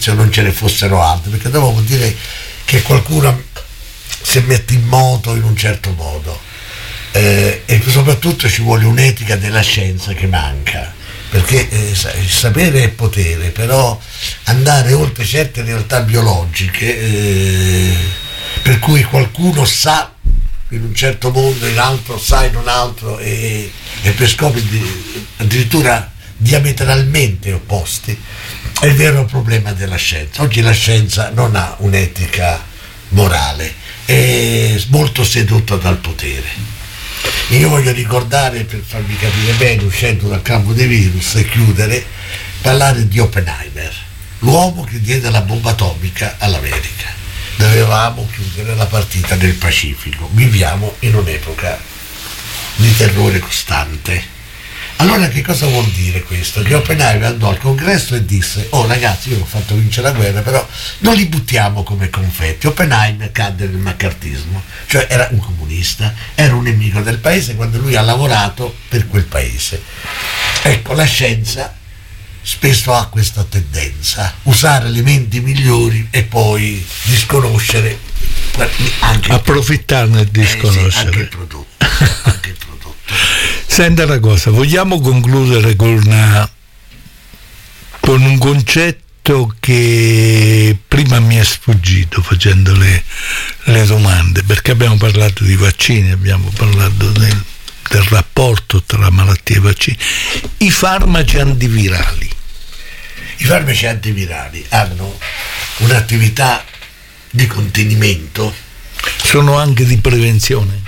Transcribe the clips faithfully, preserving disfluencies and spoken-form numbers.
se non ce ne fossero altre, perché dopo vuol dire che qualcuno si mette in moto in un certo modo, eh, e soprattutto ci vuole un'etica della scienza che manca, perché eh, il sapere è potere, però andare oltre certe realtà biologiche, eh, per cui qualcuno sa in un certo mondo, in altro sa in un altro, e, e per scopi di, addirittura diametralmente opposti, è il vero problema della scienza. Oggi la scienza non ha un'etica morale, è molto sedotta dal potere. Io voglio ricordare, per farvi capire bene, uscendo dal campo dei virus e chiudere, parlare di Oppenheimer, l'uomo che diede la bomba atomica all'America. Dovevamo chiudere la partita nel Pacifico, viviamo in un'epoca di terrore costante. Allora che cosa vuol dire questo? Che Oppenheimer andò al congresso e disse: oh ragazzi, io ho fatto vincere la guerra, però non li buttiamo come confetti. Oppenheimer cadde nel maccartismo, cioè era un comunista, era un nemico del paese quando lui ha lavorato per quel paese. Ecco, la scienza spesso ha questa tendenza, usare elementi migliori e poi disconoscere anche approfittarne e disconoscere, eh sì, anche il prodotto, anche il prodotto. Senta una cosa, vogliamo concludere con, una, con un concetto che prima mi è sfuggito facendo le, le domande, perché abbiamo parlato di vaccini, abbiamo parlato del, del rapporto tra malattie e vaccini. I farmaci antivirali. I farmaci antivirali hanno un'attività di contenimento. Sono anche di prevenzione.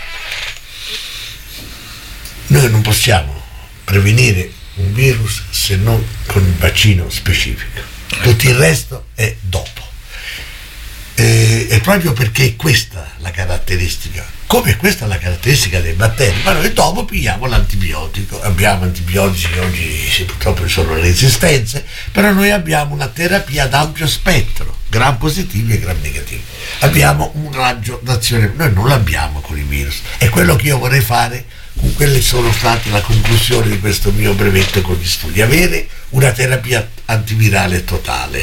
Noi non possiamo prevenire un virus se non con il vaccino specifico. Tutto il resto è dopo. E, e proprio perché è questa la caratteristica, come questa è la caratteristica dei batteri, ma noi dopo pigliamo l'antibiotico. Abbiamo antibiotici che oggi purtroppo ci sono le resistenze, però noi abbiamo una terapia ad ampio spettro, gram positivi e gram negativi. Abbiamo un raggio d'azione, noi non l'abbiamo con i virus. È quello che io vorrei fare con quelle sono state la conclusione di questo mio brevetto con gli studi: avere una terapia antivirale totale.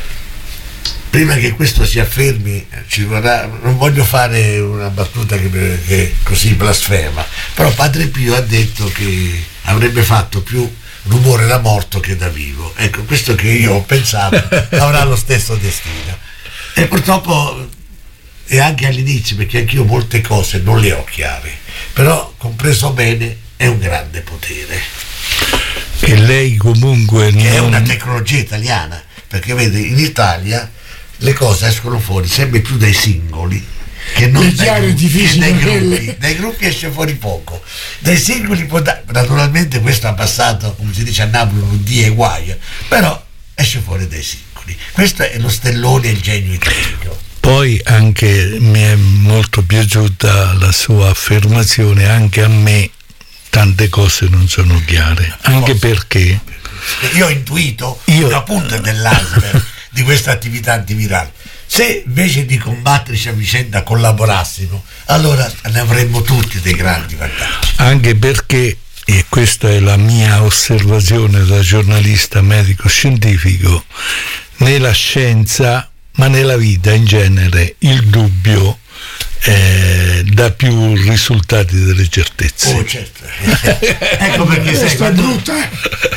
Prima che questo si affermi ci vorrà, non voglio fare una battuta che, che così blasfema, però Padre Pio ha detto che avrebbe fatto più rumore da morto che da vivo. Ecco, questo che io ho pensato avrà lo stesso destino, e purtroppo e anche all'inizio, perché anch'io molte cose non le ho chiare, però compreso bene è un grande potere, e lei comunque che non... è una tecnologia italiana, perché vede, in Italia le cose escono fuori sempre più dai singoli che non dai gruppi, che dai, gruppi. Dai gruppi esce fuori poco, dai singoli può da... naturalmente questo ha passato, come si dice a Napoli, un dì e guaio, però esce fuori dai singoli. Questo è lo stellone e il genio italiano. Poi anche mi è molto piaciuta la sua affermazione: anche a me tante cose non sono chiare, anche perché io ho intuito io... una punta dell'iceberg di questa attività antivirale. Se invece di combatterci a vicenda collaborassimo, allora ne avremmo tutti dei grandi vantaggi. Anche perché, e questa è la mia osservazione da giornalista medico-scientifico, nella scienza, ma nella vita in genere, il dubbio eh, dà più risultati delle certezze. Oh, certo. Ecco perché sei questa è brutta.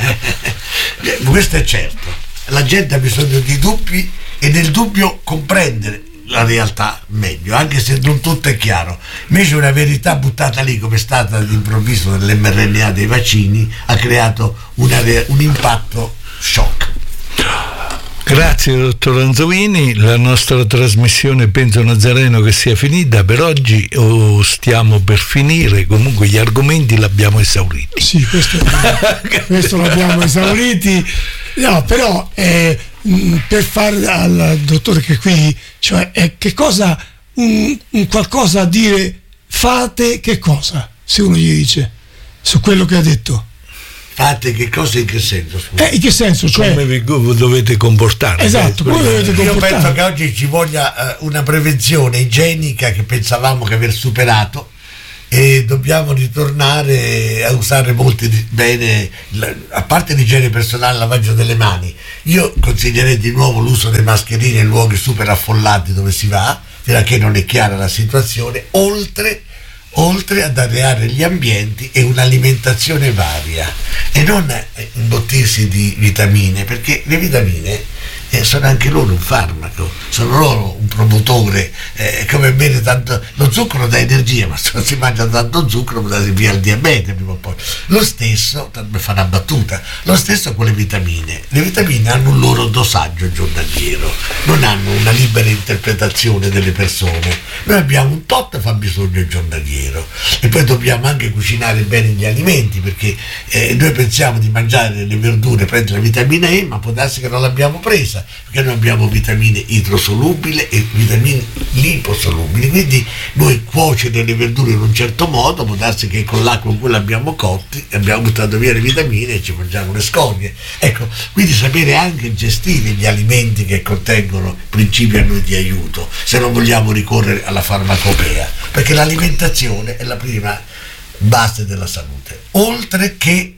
Questo è certo. La gente ha bisogno di dubbi e nel dubbio comprendere la realtà meglio, anche se non tutto è chiaro. Invece una verità buttata lì, come è stata all'improvviso dell'emme erre enne a dei vaccini, ha creato una, un impatto shock. Grazie dottor Anzovini, la nostra trasmissione penso Nazareno che sia finita per oggi, o stiamo per finire, comunque gli argomenti l'abbiamo esauriti. Sì, questo, questo l'abbiamo esauriti, no, però eh, per fare al dottore che è qui, cioè eh, che cosa, un, un qualcosa a dire, fate che cosa, se uno gli dice, su quello che ha detto. Fate che cosa, in che senso? Eh, in che senso? Cioè, come vi dovete comportare? Esatto, come dovete io comportare. penso che oggi ci voglia uh, una prevenzione igienica che pensavamo che aver superato, e dobbiamo ritornare a usare molto bene, a parte l'igiene personale, il lavaggio delle mani. Io consiglierei di nuovo l'uso delle mascherine in luoghi super affollati dove si va, fino a che non è chiara la situazione, oltre oltre ad areare gli ambienti e un'alimentazione varia, e non imbottirsi di vitamine, perché le vitamine eh, sono anche loro un farmaco, sono loro un promotore, eh, come bene tanto, lo zucchero dà energia, ma se non si mangia tanto zucchero può dare via il diabete prima o poi. Lo stesso, tanto per fare una battuta, lo stesso con le vitamine. Le vitamine hanno un loro dosaggio giornaliero, non hanno una libera interpretazione delle persone. Noi abbiamo un tot fabbisogno giornaliero, e poi dobbiamo anche cucinare bene gli alimenti, perché eh, noi pensiamo di mangiare le verdure, prendere la vitamina E, ma può darsi che non l'abbiamo presa, perché noi abbiamo vitamine idrosolubili e vitamine liposolubili, quindi noi cuocere le verdure in un certo modo, può darsi che con l'acqua con cui l'abbiamo cotti abbiamo buttato via le vitamine e ci mangiamo le scorie. Ecco, quindi sapere anche gestire gli alimenti che contengono principi a noi di aiuto, se non vogliamo ricorrere alla farmacopea, perché l'alimentazione è la prima base della salute, oltre che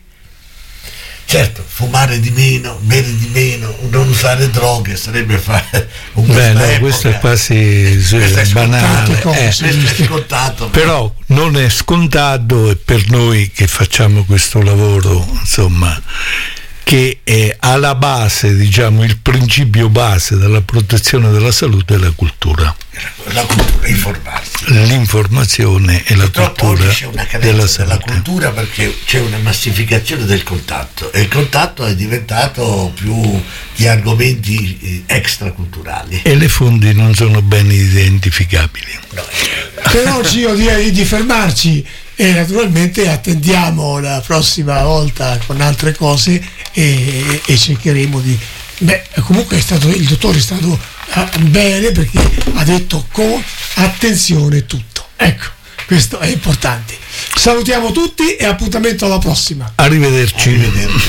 certo fumare di meno, bere di meno, non usare droghe sarebbe fare un Beh, no, questo è quasi questo è banale, scontato, eh. questo è scontato, però non è scontato, e per noi che facciamo questo lavoro, insomma, che è alla base, diciamo, il principio base della protezione della salute è la cultura. La cultura, informarsi. L'informazione e la Purtroppo cultura oggi c'è una della carenza della salute. cultura, perché c'è una massificazione del contatto, e il contatto è diventato più di argomenti extraculturali. E le fonti non sono ben identificabili. No. Per oggi io direi di fermarci, e naturalmente attendiamo la prossima volta con altre cose, e, e cercheremo di... Beh, comunque è stato, il dottore è stato uh, bene, perché ha detto con attenzione tutto. Ecco, questo è importante. Salutiamo tutti e appuntamento alla prossima. Arrivederci. Arrivederci.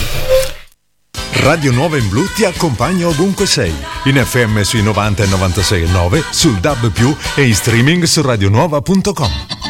Radio Nuova in Blu ti accompagna ovunque sei, in F M sui novanta e novantasei e nove, sul D A B più, e in streaming su radionuova punto com.